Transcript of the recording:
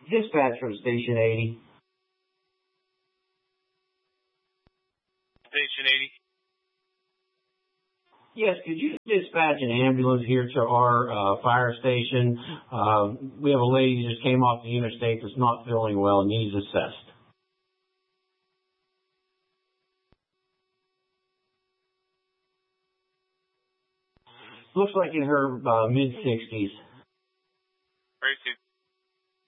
Dispatch from Station 80. Station 80. Yes, could you dispatch an ambulance here to our fire station? We have a lady who just came off the interstate that's not feeling well and needs assessed. Looks like in her mid-60s.